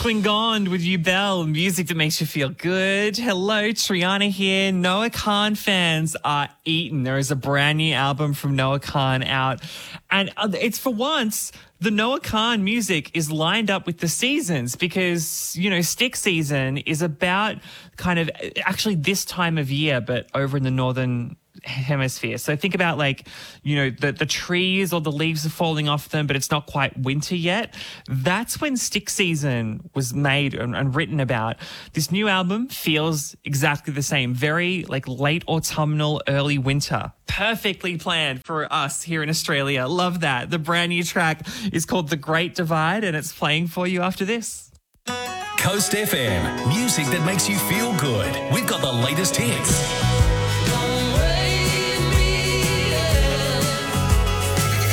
Klingon with You Bell, music that makes you feel good. Hello, Triana here. Noah Khan fans are eaten. There is a brand new album from Noah Khan out. And it's for once, the Noah Khan music is lined up with the seasons because, you know, Stick season is about kind of actually this time of year, but over in the northern hemisphere. So think about like, you know, the trees or the leaves are falling off them, but it's not quite winter yet. That's when Stick season was made and written about. This new album feels exactly the same. Very like late autumnal, early winter. Perfectly planned for us here in Australia. Love that. The brand new track is called The Great Divide and it's playing for you after this. Coast FM, music that makes you feel good. We've got the latest hits.